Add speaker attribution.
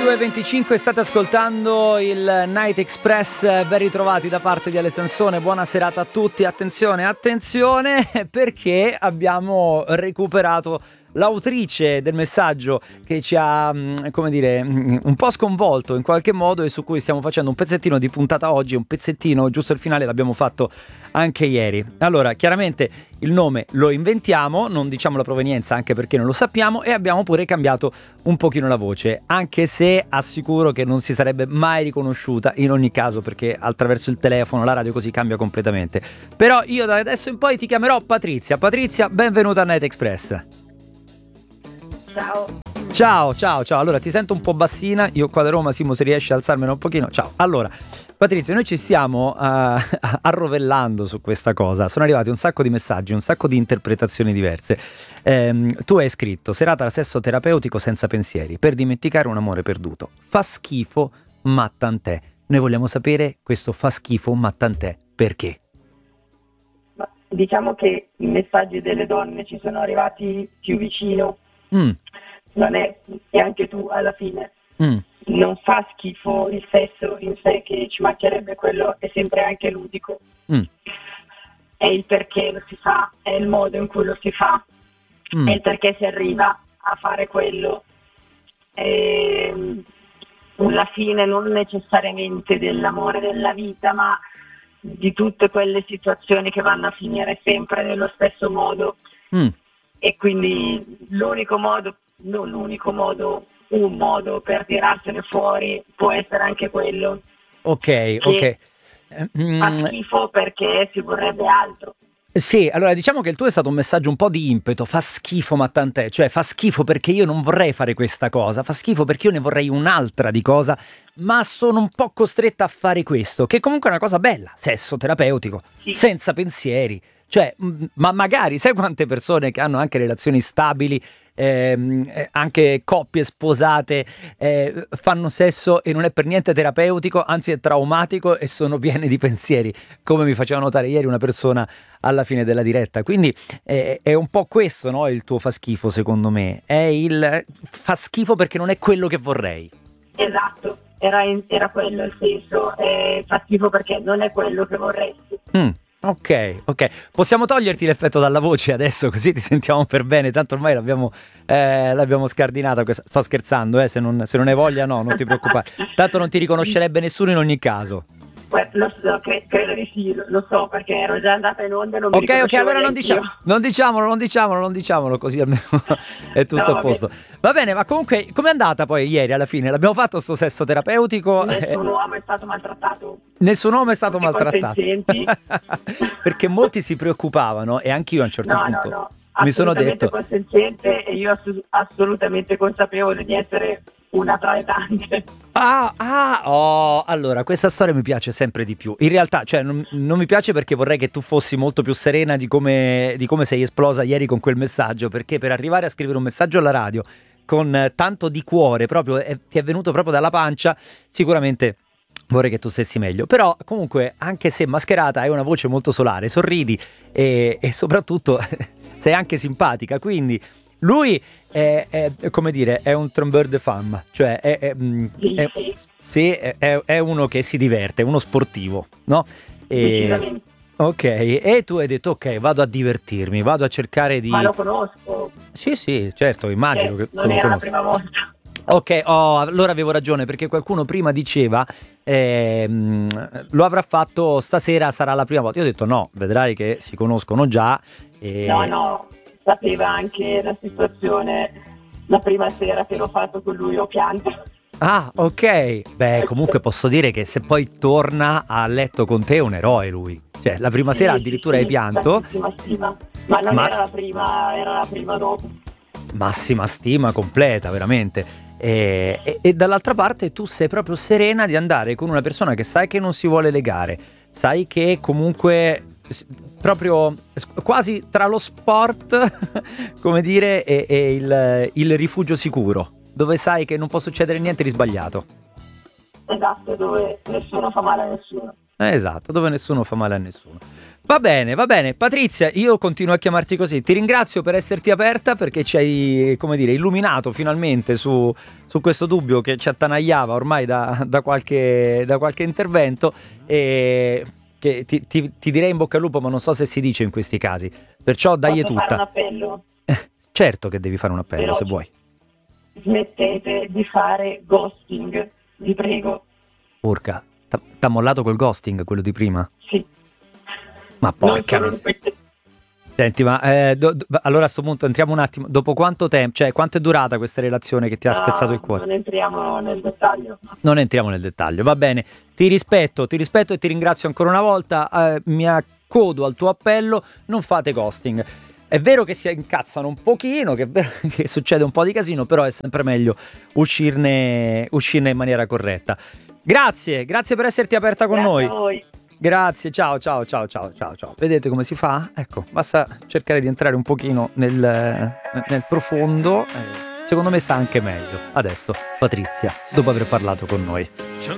Speaker 1: 22:25 state ascoltando il Night Express, ben ritrovati da parte di Ale Sansone, buona serata a tutti, attenzione perché abbiamo recuperato l'autrice del messaggio che ci ha, come dire, un po' sconvolto in qualche modo e su cui stiamo facendo un pezzettino di puntata oggi, un pezzettino, giusto il finale l'abbiamo fatto anche ieri. Allora, chiaramente il nome lo inventiamo, non diciamo la provenienza anche perché non lo sappiamo e abbiamo pure cambiato un pochino la voce, anche se assicuro che non si sarebbe mai riconosciuta in ogni caso perché attraverso il telefono, la radio così cambia completamente. Però io da adesso in poi ti chiamerò Patrizia. Patrizia, benvenuta a Night Express. Ciao. Allora, ti sento un po' bassina. Io qua da Roma, Simo, se riesci a alzarmela un pochino. Ciao. Allora, Patrizia, noi ci stiamo arrovellando su questa cosa. Sono arrivati un sacco di messaggi, un sacco di interpretazioni diverse. Tu hai scritto: serata al sesso terapeutico senza pensieri, per dimenticare un amore perduto. Fa schifo, ma tant'è. Noi vogliamo sapere questo fa schifo, ma tant'è. Perché?
Speaker 2: Diciamo che i messaggi delle donne ci sono arrivati più vicino. Non è, e anche tu alla fine non fa schifo il sesso in sé, che ci mancherebbe, quello è sempre anche ludico. È il perché lo si fa, è il modo in cui lo si fa, è il perché si arriva a fare quello. La fine non necessariamente dell'amore della vita, ma di tutte quelle situazioni che vanno a finire sempre nello stesso modo. E quindi un modo per tirarsene fuori può essere anche quello.
Speaker 1: Ok.
Speaker 2: Fa schifo perché si vorrebbe altro.
Speaker 1: Sì, allora diciamo che il tuo è stato un messaggio un po' di impeto, fa schifo ma tant'è, cioè fa schifo perché io non vorrei fare questa cosa, fa schifo perché io ne vorrei un'altra di cosa, ma sono un po' costretta a fare questo, che comunque è una cosa bella, sesso terapeutico,
Speaker 2: sì.
Speaker 1: Senza pensieri. Cioè, ma magari, sai quante persone che hanno anche relazioni stabili, anche coppie sposate, fanno sesso e non è per niente terapeutico, anzi è traumatico e sono piene di pensieri, come mi faceva notare ieri una persona alla fine della diretta. Quindi è un po' questo, no? Il tuo fa schifo, secondo me. È il fa schifo perché non è quello che vorrei.
Speaker 2: Esatto, era quello il senso. Fa schifo perché non è quello che vorresti.
Speaker 1: Ok. Possiamo toglierti l'effetto dalla voce adesso, così ti sentiamo per bene. Tanto ormai l'abbiamo scardinata. Sto scherzando, se non hai voglia, no, non ti preoccupare. Tanto non ti riconoscerebbe nessuno in ogni caso.
Speaker 2: Lo so, credo di sì, lo so, perché ero già andata in onda e non mi riconoscevo.
Speaker 1: Ok, allora non diciamolo, così almeno è tutto a posto. Va bene, ma comunque com'è andata poi ieri alla fine? L'abbiamo fatto sto sesso terapeutico?
Speaker 2: Nessun uomo è stato maltrattato.
Speaker 1: Nessun uomo è stato
Speaker 2: Tutti
Speaker 1: maltrattato. Perché molti si preoccupavano e anch'io a un certo punto
Speaker 2: No.
Speaker 1: mi sono detto
Speaker 2: consenziente e io assolutamente consapevole di essere una tra le tante.
Speaker 1: Allora questa storia mi piace sempre di più. In realtà, cioè, non mi piace perché vorrei che tu fossi molto più serena di come sei esplosa ieri con quel messaggio, perché per arrivare a scrivere un messaggio alla radio con tanto di cuore, proprio ti è venuto proprio dalla pancia, sicuramente vorrei che tu stessi meglio. Però comunque, anche se mascherata, hai una voce molto solare, sorridi e soprattutto sei anche simpatica, quindi lui è come dire, è un trombeur de femme, cioè è uno che si diverte, uno sportivo, no? Ok, e tu hai detto ok, vado a divertirmi, vado a cercare di...
Speaker 2: Ma lo conosco.
Speaker 1: Sì, certo, immagino che
Speaker 2: non era la prima volta.
Speaker 1: Ok, allora avevo ragione, perché qualcuno prima diceva lo avrà fatto stasera, sarà la prima volta. Io ho detto no, vedrai che si conoscono già.
Speaker 2: No, sapeva anche la situazione. La prima sera che l'ho fatto con lui ho pianto.
Speaker 1: Ah, ok. Beh, comunque posso dire che se poi torna a letto con te è un eroe lui. Cioè, la prima sera addirittura hai pianto.
Speaker 2: Stima. Ma non era la prima, era la prima dopo.
Speaker 1: Massima stima completa, veramente. E dall'altra parte tu sei proprio serena di andare con una persona che sai che non si vuole legare, sai che comunque proprio quasi tra lo sport come dire e il rifugio sicuro, dove sai che non può succedere niente di sbagliato.
Speaker 2: Esatto, dove nessuno fa male a nessuno.
Speaker 1: Esatto, dove nessuno fa male a nessuno. Va bene, Patrizia, io continuo a chiamarti così. Ti ringrazio per esserti aperta, perché ci hai, come dire, illuminato finalmente su questo dubbio che ci attanagliava ormai da qualche intervento, e che ti direi in bocca al lupo, ma non so se si dice in questi casi. Perciò dai tutta.
Speaker 2: Fare un appello?
Speaker 1: Certo che devi fare un appello. Però, se vuoi.
Speaker 2: Smettete di fare ghosting, vi prego.
Speaker 1: Urca, t'ha mollato col ghosting, quello di prima?
Speaker 2: Sì.
Speaker 1: Ma porca. Senti, ma allora a sto punto entriamo un attimo. Dopo quanto tempo, cioè quanto è durata questa relazione che ti ha spezzato il cuore?
Speaker 2: Non entriamo nel dettaglio.
Speaker 1: Non entriamo nel dettaglio, va bene. Ti rispetto e ti ringrazio ancora una volta. Mi accodo al tuo appello, non fate ghosting. È vero che si incazzano un pochino, che succede un po' di casino, però è sempre meglio uscirne in maniera corretta. Grazie per esserti aperta con noi.
Speaker 2: Grazie a voi.
Speaker 1: Grazie, ciao. Vedete come si fa? Ecco, basta cercare di entrare un pochino nel profondo. Secondo me sta anche meglio. Adesso, Patrizia, dopo aver parlato con noi.